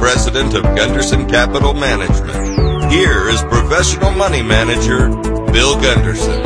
President of Gunderson Capital Management. Here is Professional Money Manager Bill Gunderson.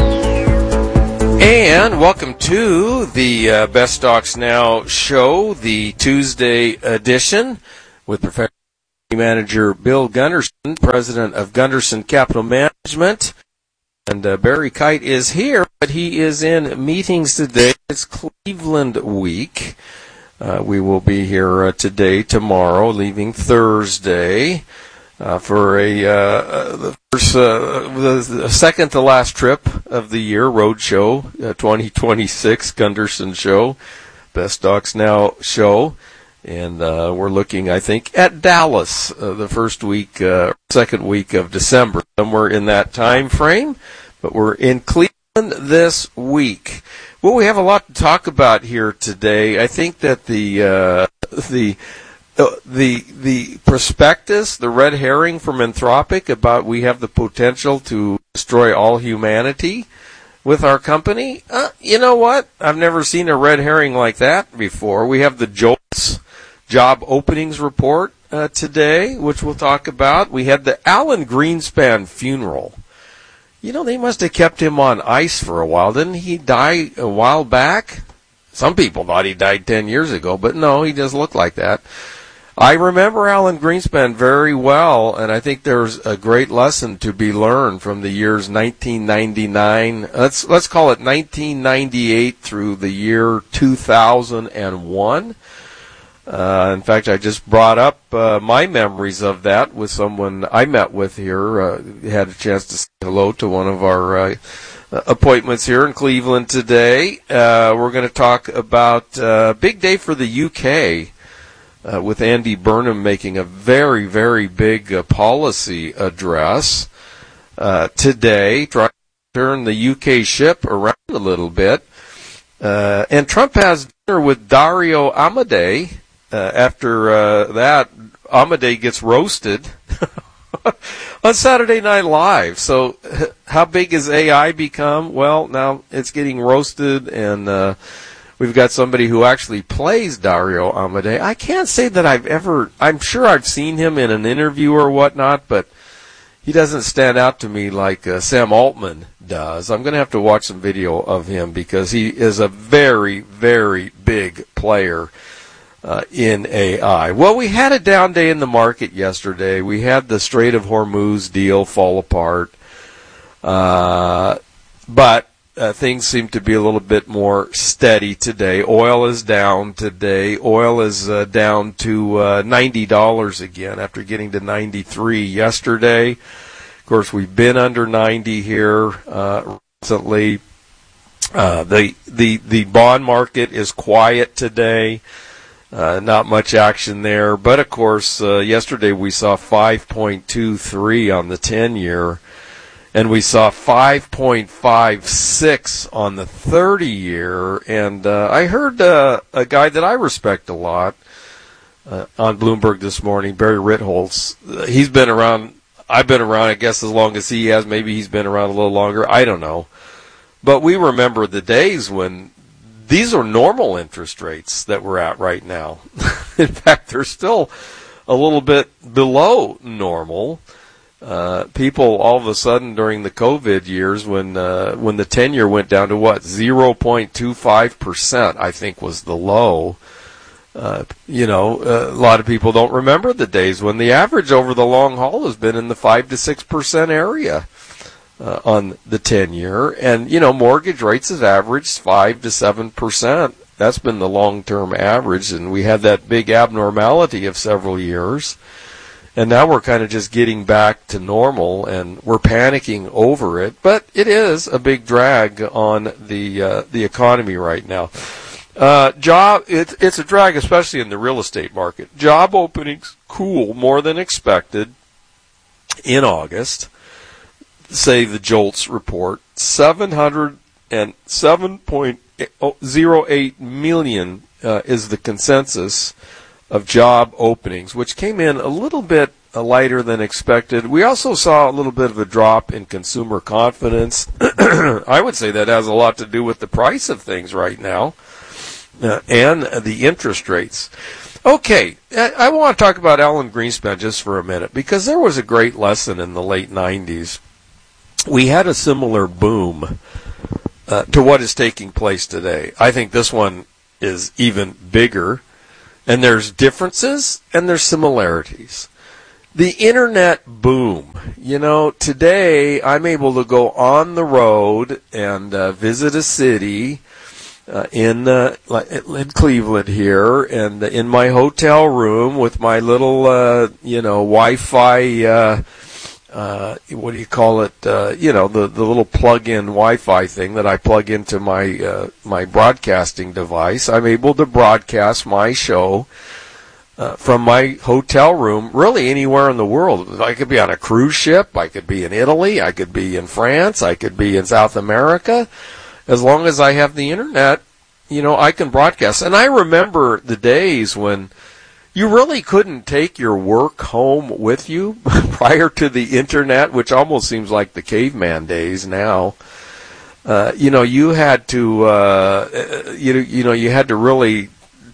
And welcome to the Best Stocks Now show, the Tuesday edition, with Professional Money Manager Bill Gunderson, President of Gunderson Capital Management. And Barry Kite is here, but he is in meetings today. It's Cleveland week. We will be here today, tomorrow, leaving Thursday for the second to last trip of the year, Roadshow 2026, Gunderson Show, Best Stocks Now show. And we're looking, I think, at Dallas the first week, second week of December, somewhere in that time frame. But we're in Cleveland this week. Well, we have a lot to talk about here today. I think that the prospectus, the red herring from Anthropic about we have the potential to destroy all humanity with our company. You know what? I've never seen a red herring like that before. We have the JOLTS job openings report today, which we'll talk about. We had the Alan Greenspan funeral. You know, they must have kept him on ice for a while. Didn't he die a while back? Some people thought he died 10 years ago, but no, he doesn't look like that. I remember Alan Greenspan very well, and I think there's a great lesson to be learned from the years 1999. Let's call it 1998 through the year 2001. In fact, I just brought up my memories of that with someone I met with here. Had a chance to say hello to one of our appointments here in Cleveland today. We're going to talk about big day for the UK with Andy Burnham making a very, very big policy address today, trying to turn the UK ship around a little bit. And Trump has dinner with Dario Amodei. After that, Amodei gets roasted on Saturday Night Live. So how big has AI become? Well, now it's getting roasted, and we've got somebody who actually plays Dario Amodei. I can't say that I'm sure I've seen him in an interview or whatnot, but he doesn't stand out to me like Sam Altman does. I'm going to have to watch some video of him because he is a very, very big player in AI. Well, we had a down day in the market yesterday. We had the Strait of Hormuz deal fall apart. But things seem to be a little bit more steady today. Oil is down today. Oil is down to $90 again after getting to 93 yesterday. Of course, we've been under 90 here recently. The bond market is quiet today. Not much action there. But, of course, yesterday we saw 5.23 on the 10-year, and we saw 5.56 on the 30-year. And I heard a guy that I respect a lot on Bloomberg this morning, Barry Ritholtz. He's been around. I've been around, I guess, as long as he has. Maybe he's been around a little longer. I don't know. But we remember the days when these are normal interest rates that we're at right now. In fact, they're still a little bit below normal. People all of a sudden during the COVID years when the 10-year went down to 0.25%, I think was the low. A lot of people don't remember the days when the average over the long haul has been in the 5 to 6% area. On the 10-year, and mortgage rates have averaged 5 to 7%. That's been the long-term average, and we had that big abnormality of several years, and now we're kind of just getting back to normal, and we're panicking over it. But it is a big drag on the economy right now. It's a drag, especially in the real estate market. Job openings cool more than expected in August. Say the JOLTS report, 707.08 million is the consensus of job openings, which came in a little bit lighter than expected. We also saw a little bit of a drop in consumer confidence. I would say that has a lot to do with the price of things right now and the interest rates. Okay, I want to talk about Alan Greenspan just for a minute, because there was a great lesson in the late 90s. We had a similar boom to what is taking place today. I think this one is even bigger, and there's differences and there's similarities. The internet boom. Today I'm able to go on the road and visit a city in Cleveland here, and in my hotel room with my little, Wi-Fi, what do you call it? The little plug-in Wi-Fi thing that I plug into my broadcasting device. I'm able to broadcast my show from my hotel room, really anywhere in the world. I could be on a cruise ship. I could be in Italy. I could be in France. I could be in South America. As long as I have the internet, I can broadcast. And I remember the days when you really couldn't take your work home with you prior to the internet, which almost seems like the caveman days now. You had to, you had to really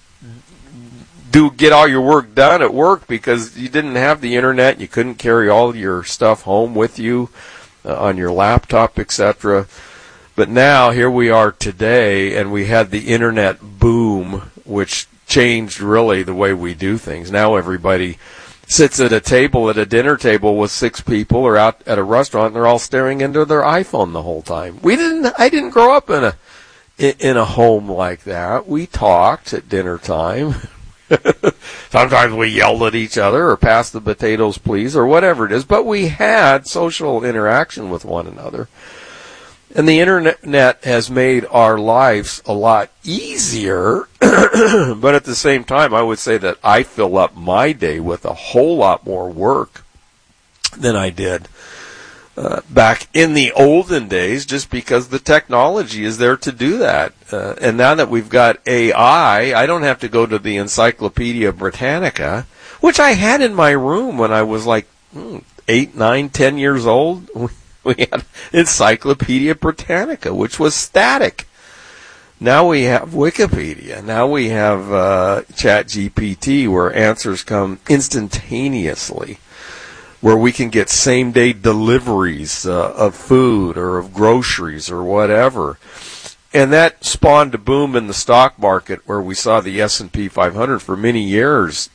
get all your work done at work because you didn't have the internet. You couldn't carry all your stuff home with you on your laptop, etc. But now, here we are today, and we had the internet boom, which changed really the way we do things. Now everybody sits at a dinner table with 6 people, or out at a restaurant, and they're all staring into their iPhone the whole time. I didn't grow up in a home like that. We talked at dinner time. Sometimes we yelled at each other or passed the potatoes, please, or whatever it is, but we had social interaction with one another. And the internet has made our lives a lot easier, but at the same time, I would say that I fill up my day with a whole lot more work than I did back in the olden days, just because the technology is there to do that. And now that we've got AI, I don't have to go to the Encyclopedia Britannica, which I had in my room when I was like 8, 9, 10 years old. We had Encyclopedia Britannica, which was static. Now we have Wikipedia. Now we have ChatGPT, where answers come instantaneously, where we can get same-day deliveries of food or of groceries or whatever. And that spawned a boom in the stock market, where we saw the S&P 500 for many years,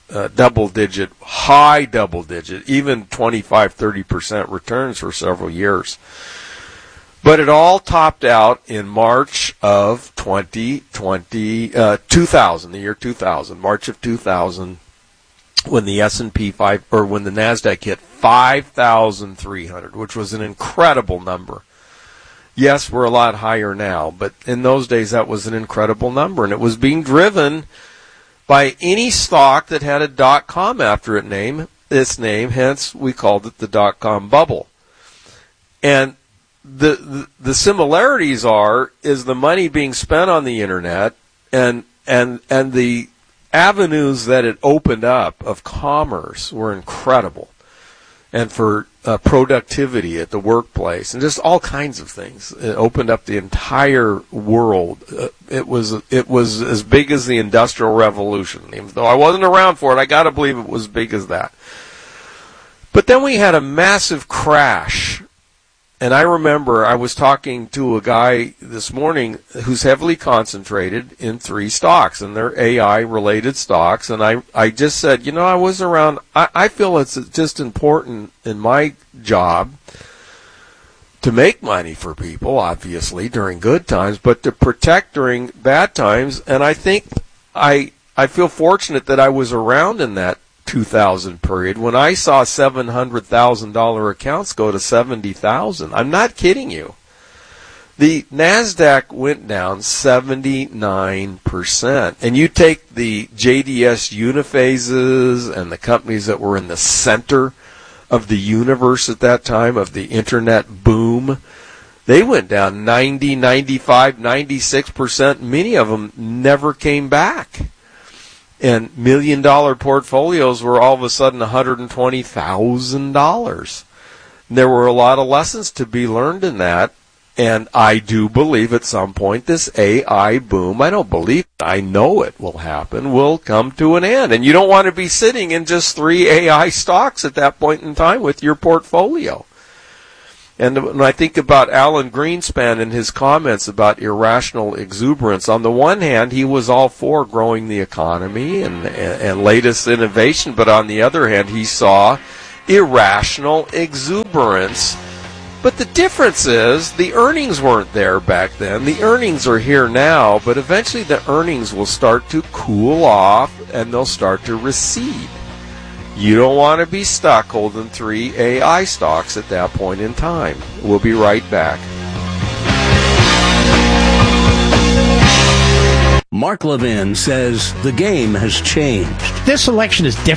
high double-digit, even 25-30% returns for several years. But it all topped out in March of 2000, the year 2000, March of 2000, when the S&P when the Nasdaq hit 5,300, which was an incredible number. Yes, we're a lot higher now, but in those days that was an incredible number, and it was being driven by any stock that had a .com after its name, hence we called it the .com bubble. And the similarities is the money being spent on the internet and the avenues that it opened up of commerce were incredible, and for productivity at the workplace, and just all kinds of things. It opened up the entire world. It was as big as the Industrial Revolution. Even though I wasn't around for it, I got to believe it was big as that. But then we had a massive crash. And I remember I was talking to a guy this morning who's heavily concentrated in 3 stocks, and they're AI-related stocks. And I just said, I was around. I feel it's just important in my job to make money for people, obviously, during good times, but to protect during bad times. And I think I feel fortunate that I was around in that 2000 period when I saw $700,000 accounts go to 70,000. I'm not kidding you. The Nasdaq went down 79%. And you take the JDS Uniphases and the companies that were in the center of the universe at that time, of the internet boom, they went down 90, 95, 96%. Many of them never came back. And $1 million portfolios were all of a sudden $120,000. There were a lot of lessons to be learned in that. And I do believe at some point this AI boom, I don't believe, I know it will happen, will come to an end. And you don't want to be sitting in just 3 AI stocks at that point in time with your portfolio. And when I think about Alan Greenspan and his comments about irrational exuberance, on the one hand, he was all for growing the economy and latest innovation, but on the other hand, he saw irrational exuberance. But the difference is the earnings weren't there back then. The earnings are here now, but eventually the earnings will start to cool off and they'll start to recede. You don't want to be stuck holding 3 AI stocks at that point in time. We'll be right back. Mark Levin says the game has changed. This election is different.